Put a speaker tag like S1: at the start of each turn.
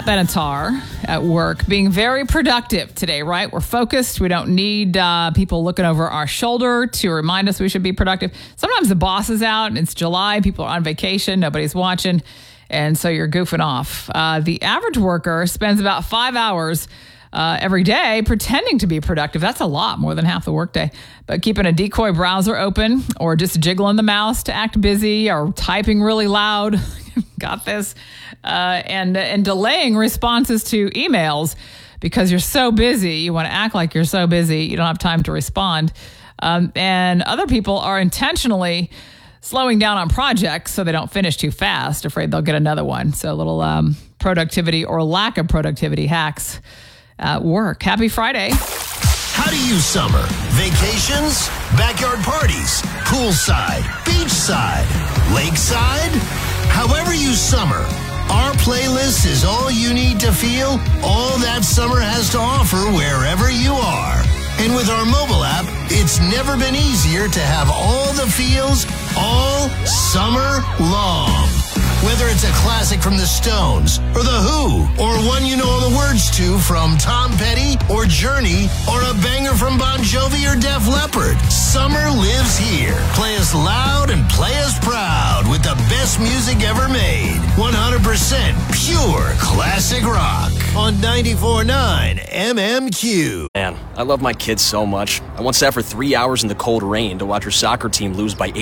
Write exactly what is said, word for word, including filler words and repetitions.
S1: Pat Benatar at work being very productive today, right? We're focused. We don't need uh, people looking over our shoulder to remind us we should be productive. Sometimes the boss is out and it's July. People are on vacation. Nobody's watching. And so you're goofing off. Uh, the average worker spends about five hours uh, every day pretending to be productive. That's a lot, more than half the workday. But keeping a decoy browser open or just jiggling the mouse to act busy or typing really loud. Got this. Uh, and, and delaying responses to emails because you're so busy. You want to act like you're so busy. You don't have time to respond. Um, and other people are intentionally slowing down on projects so they don't finish too fast, afraid they'll get another one. So a little um, productivity or lack of productivity hacks at work. Happy Friday.
S2: How do you summer? Vacations? Backyard parties? Poolside? Beachside? Lakeside? However you summer, our playlist is all you need to feel all that summer has to offer wherever you are. And with our mobile app, it's never been easier to have all the feels all summer long. Whether it's a classic from the Stones, or The Who, or one you know all the words to from Tom Petty, or Journey, or a banger from Bon Jovi or Def Leppard, summer lives here. Play us loud and play us proud with the best music ever made. one hundred percent pure classic rock on ninety-four point nine M M Q.
S3: Man, I love my kids so much. I once sat for three hours in the cold rain to watch her soccer team lose by eight.